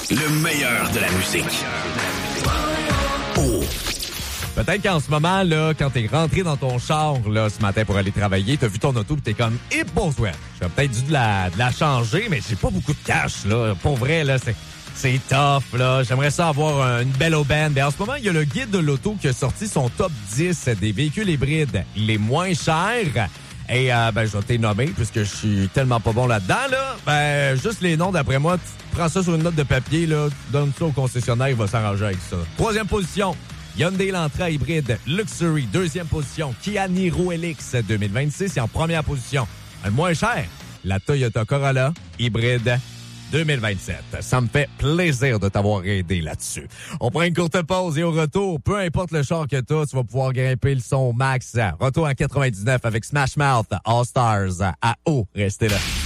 Le meilleur de la musique. Oh. Peut-être qu'en ce moment, là, quand t'es rentré dans ton char là, ce matin pour aller travailler, t'as vu ton auto et t'es comme « Hip, bonsoir! » J'aurais peut-être dû de la changer, mais j'ai pas beaucoup de cash, là. Pour vrai, là, c'est tough, là. J'aimerais ça avoir une belle aubaine. Mais en ce moment, il y a le guide de l'auto qui a sorti son top 10 des véhicules hybrides les moins chers. Et je vais t'les nommer, puisque je suis tellement pas bon là-dedans, là. Juste les noms, d'après moi, tu prends ça sur une note de papier, là, tu donnes ça au concessionnaire, il va s'arranger avec ça. 3e position, Hyundai Elantra hybride Luxury. 2e position, Kia Niro LX 2026. Et en première position, le moins cher, la Toyota Corolla hybride 2027. Ça me fait plaisir de t'avoir aidé là-dessus. On prend une courte pause et au retour, peu importe le char que t'as, tu vas pouvoir grimper le son max. Retour en 99 avec Smash Mouth All Stars à haut. Restez là.